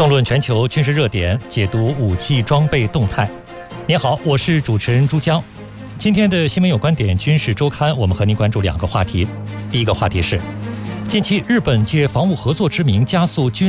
纵论全球军事热点，解读武器装备动态。您好，我是主持人朱江。今天的新闻有观点军事周刊，我们和您关注两个话题。第一个话题是，近期日本借防务合作之名加速军